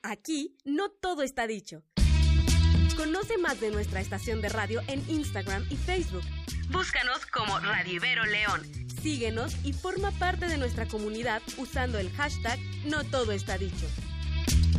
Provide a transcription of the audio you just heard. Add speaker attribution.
Speaker 1: Aquí no todo está dicho. Conoce más de nuestra estación de radio en Instagram y Facebook. Búscanos como Radio Ibero León. Síguenos y forma parte de nuestra comunidad usando el hashtag No Todo Está Dicho.